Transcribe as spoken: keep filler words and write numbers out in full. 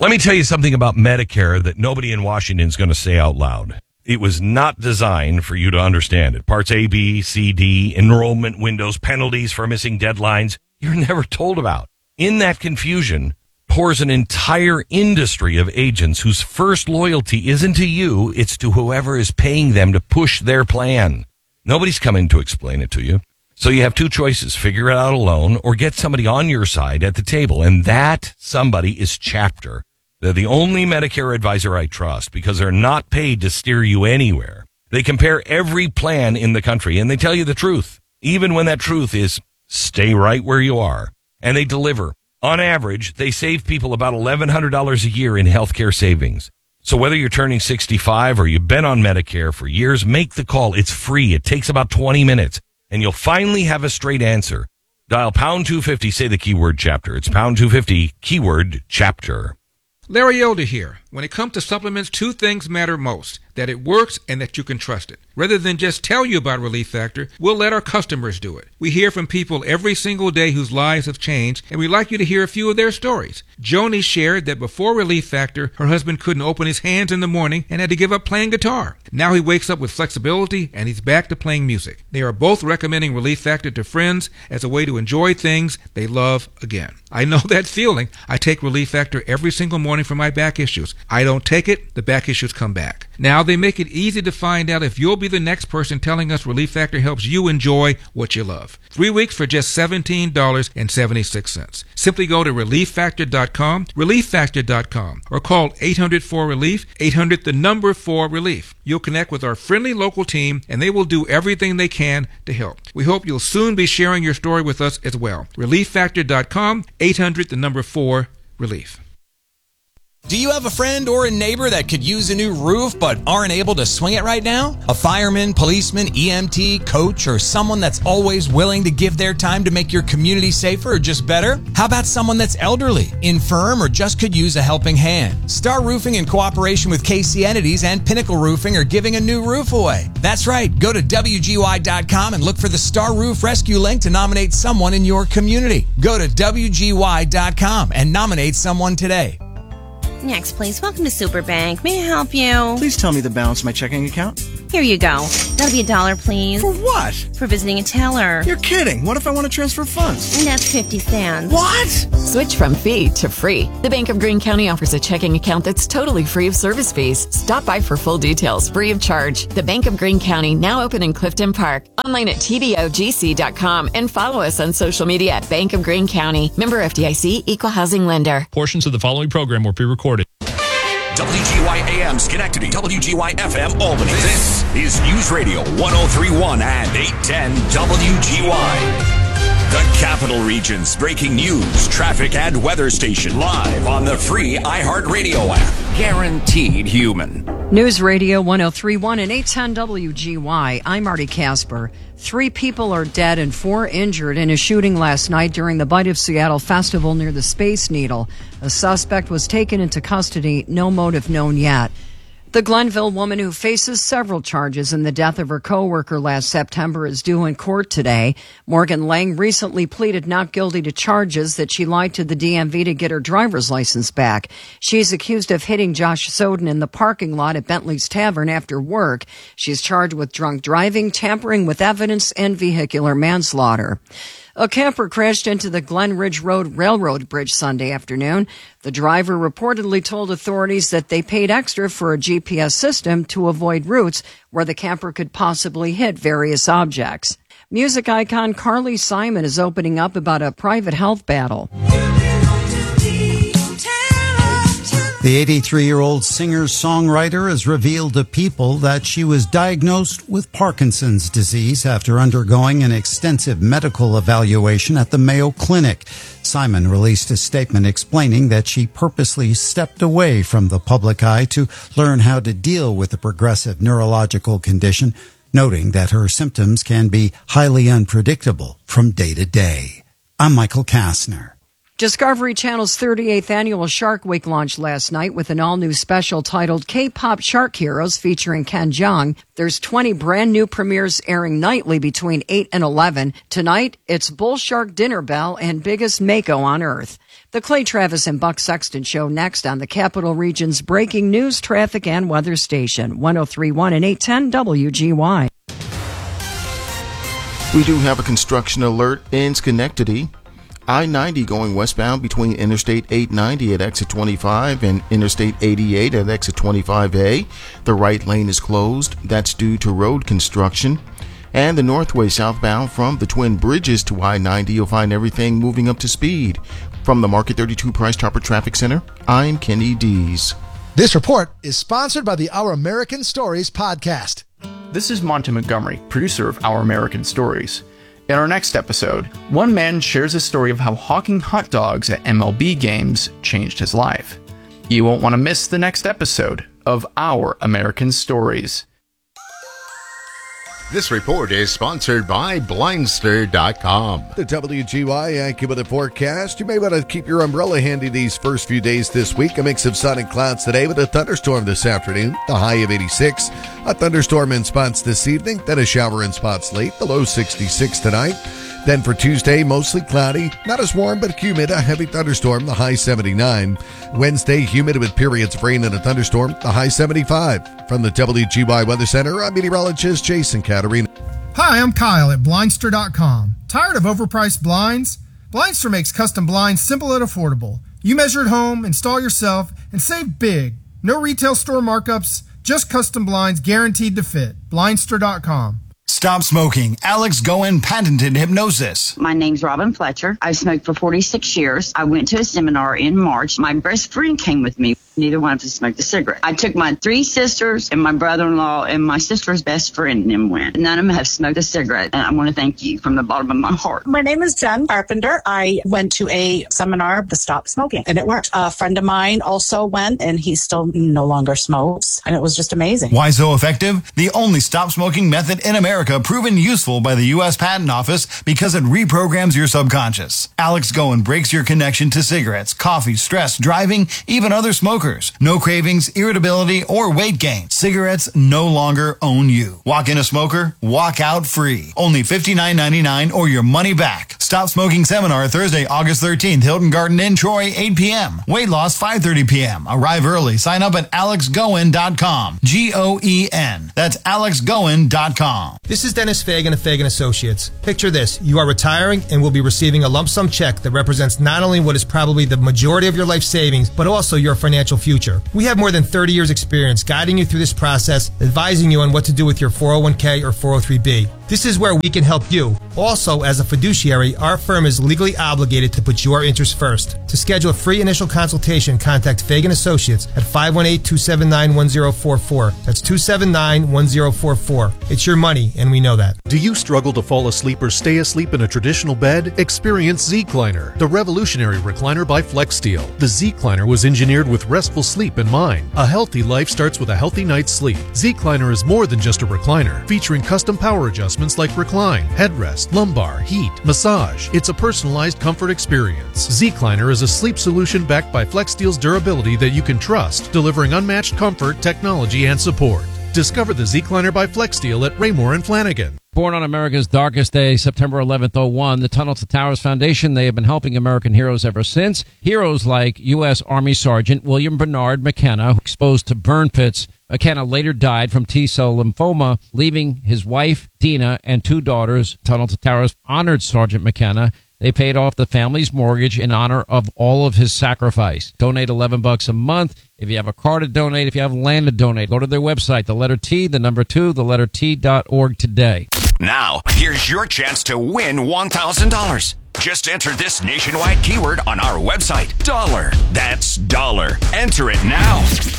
Let me tell you something about Medicare that nobody in Washington is going to say out loud. It was not designed for you to understand it. Parts A, B, C, D, enrollment windows, penalties for missing deadlines, you're never told about. In that confusion pours an entire industry of agents whose first loyalty isn't to you, it's to whoever is paying them to push their plan. Nobody's coming to explain it to you. So you have two choices, figure it out alone or get somebody on your side at the table. And that somebody is Chapter. They're the only Medicare advisor I trust because they're not paid to steer you anywhere. They compare every plan in the country and they tell you the truth, even when that truth is stay right where you are. And they deliver. On average, they save people about eleven hundred dollars a year in healthcare savings. So whether you're turning sixty-five or you've been on Medicare for years, make the call. It's free. It takes about twenty minutes and you'll finally have a straight answer. Dial pound two fifty, say the keyword Chapter. It's pound two fifty, keyword Chapter. Larry Elder here. When it comes to supplements, two things matter most: that it works and that you can trust it. Rather than just tell you about Relief Factor, we'll let our customers do it. We hear from people every single day whose lives have changed, and we'd like you to hear a few of their stories. Joni shared that before Relief Factor, her husband couldn't open his hands in the morning and had to give up playing guitar. Now he wakes up with flexibility and he's back to playing music. They are both recommending Relief Factor to friends as a way to enjoy things they love again. I know that feeling. I take Relief Factor every single morning for my back issues. I don't take it, the back issues come back. Now they make it easy to find out if you'll be the next person telling us Relief Factor helps you enjoy what you love. Three weeks for just seventeen dollars and seventy-six cents. Simply go to relief factor dot com, relief factor dot com, or call eight hundred four relief, eight hundred the number four relief. You'll connect with our friendly local team and they will do everything they can to help. We hope you'll soon be sharing your story with us as well. relief factor dot com, eight hundred the number four relief. Do you have a friend or a neighbor that could use a new roof but aren't able to swing it right now? A fireman, policeman, E M T, coach, or someone that's always willing to give their time to make your community safer or just better? How about someone that's elderly, infirm, or just could use a helping hand? Star Roofing, in cooperation with K C Entities and Pinnacle Roofing, are giving a new roof away. That's right. Go to W G Y dot com and look for the Star Roof Rescue link to nominate someone in your community. Go to W G Y dot com and nominate someone today. Next, please. Welcome to Superbank. May I help you? Please tell me the balance of my checking account. Here you go. That'll be a dollar, please. For what? For visiting a teller. You're kidding. What if I want to transfer funds? And that's fifty cents. What? Switch from fee to free. The Bank of Greene County offers a checking account that's totally free of service fees. Stop by for full details, free of charge. The Bank of Greene County, now open in Clifton Park. Online at T D O G C dot com and follow us on social media at Bank of Greene County. Member F D I C, Equal Housing Lender. Portions of the following program were pre-recorded. W G Y A M Schenectady, W G Y F M Albany. This is News Radio one oh three point one and eight ten W G Y. The Capital Region's breaking news, traffic, and weather station live on the free iHeartRadio app. Guaranteed human. News Radio one oh three point one and eight ten W G Y. I'm Marty Casper. Three people are dead and four injured in a shooting last night during the Bite of Seattle festival near the Space Needle. A suspect was taken into custody, no motive known yet. The Glenville woman who faces several charges in the death of her coworker last September is due in court today. Morgan Lang recently pleaded not guilty to charges that she lied to the D M V to get her driver's license back. She's accused of hitting Josh Soden in the parking lot at Bentley's Tavern after work. She's charged with drunk driving, tampering with evidence, and vehicular manslaughter. A camper crashed into the Glen Ridge Road Railroad Bridge Sunday afternoon. The driver reportedly told authorities that they paid extra for a G P S system to avoid routes where the camper could possibly hit various objects. Music icon Carly Simon is opening up about a private health battle. The eighty-three-year-old singer-songwriter has revealed to People that she was diagnosed with Parkinson's disease after undergoing an extensive medical evaluation at the Mayo Clinic. Simon released a statement explaining that she purposely stepped away from the public eye to learn how to deal with the progressive neurological condition, noting that her symptoms can be highly unpredictable from day to day. I'm Michael Kastner. Discovery Channel's thirty-eighth annual Shark Week launched last night with an all-new special titled K-Pop Shark Heroes featuring Ken Jeong. There's twenty brand new premieres airing nightly between eight and eleven. Tonight, it's Bull Shark Dinner Bell and Biggest Mako on Earth. The Clay Travis and Buck Sexton Show next on the Capital Region's breaking news, traffic, and weather station, one oh three point one and eight ten W G Y. We do have a construction alert in Schenectady. I ninety going westbound between Interstate eight ninety at exit twenty-five and Interstate eighty-eight at exit twenty-five A. The right lane is closed. That's due to road construction. And the northway southbound from the Twin Bridges to I ninety, you'll find everything moving up to speed. From the Market thirty-two Price Chopper Traffic Center, I'm Kenny Dees. This report is sponsored by the Our American Stories podcast. This is Monty Montgomery, producer of Our American Stories. In our next episode, one man shares a story of how hawking hot dogs at M L B games changed his life. You won't want to miss the next episode of Our American Stories. This report is sponsored by Blindster dot com. The W G Y AccuWeather forecast. You may want to keep your umbrella handy these first few days this week. A mix of sun and clouds today with a thunderstorm this afternoon. The high of eighty-six. A thunderstorm in spots this evening. Then a shower in spots late. The low sixty-six tonight. Then for Tuesday, mostly cloudy. Not as warm, but humid. A heavy thunderstorm. The high seventy-nine. Wednesday, humid with periods of rain and a thunderstorm. The high seventy-five. From the W G Y Weather Center, I'm meteorologist Jason Caterina. Hi, I'm Kyle at Blindster dot com. Tired of overpriced blinds? Blindster makes custom blinds simple and affordable. You measure at home, install yourself, and save big. No retail store markups, just custom blinds guaranteed to fit. Blindster dot com. Stop smoking. Alex Goen patented hypnosis. My name's Robin Fletcher. I've smoked for forty-six years. I went to a seminar in March. My best friend came with me. Neither one of us smoked a cigarette. I took my three sisters and my brother-in-law and my sister's best friend and them went. None of them have smoked a cigarette. And I want to thank you from the bottom of my heart. My name is Jen Carpenter. I went to a seminar to stop smoking and it worked. A friend of mine also went and he still no longer smokes. And it was just amazing. Why so effective? The only stop smoking method in America proven useful by the U S Patent Office because it reprograms your subconscious. Alex Goen breaks your connection to cigarettes, coffee, stress, driving, even other smokers. No cravings, irritability, or weight gain. Cigarettes no longer own you. Walk in a smoker, walk out free. Only fifty-nine ninety-nine or your money back. Stop Smoking Seminar Thursday, August thirteenth, Hilton Garden Inn, Troy, eight p.m. Weight loss, five thirty p.m. Arrive early. Sign up at alex goen dot com. G O E N. That's alex goen dot com. This is Dennis Fagan of Fagan Associates. Picture this. You are retiring and will be receiving a lump sum check that represents not only what is probably the majority of your life savings, but also your financial future. We have more than thirty years experience guiding you through this process, advising you on what to do with your four oh one k or four oh three b. This is where we can help you. Also, as a fiduciary, our firm is legally obligated to put your interests first. To schedule a free initial consultation, contact Fagan Associates at five one eight, two seven nine, one zero four four. That's two seven nine, one zero four four. It's your money, and we know that. Do you struggle to fall asleep or stay asleep in a traditional bed? Experience Z-Cliner, the revolutionary recliner by FlexSteel. The Z-Cliner was engineered with restful sleep in mind. A healthy life starts with a healthy night's sleep. Z-Cliner is more than just a recliner, featuring custom power adjustments like recline, headrest, lumbar, heat, massage. It's a personalized comfort experience. Z-Cliner is a sleep solution backed by FlexSteel's durability that you can trust, delivering unmatched comfort, technology, and support. Discover the Z-Cliner by FlexSteel at Raymore and Flanagan. Born on America's darkest day, September eleventh, oh one, the Tunnel to Towers Foundation, they have been helping American heroes ever since. Heroes like U S. Army Sergeant William Bernard McKenna, exposed to burn pits. McKenna later died from T-cell lymphoma, leaving his wife, Dina, and two daughters. Tunnel to Towers honored Sergeant McKenna. They paid off the family's mortgage in honor of all of his sacrifice. Donate eleven bucks a month. If you have a car to donate, if you have land to donate, go to their website, the letter T, the number two, the letter T dot org today. Now, here's your chance to win one thousand dollars. Just enter this nationwide keyword on our website, dollar. That's dollar. Enter it now.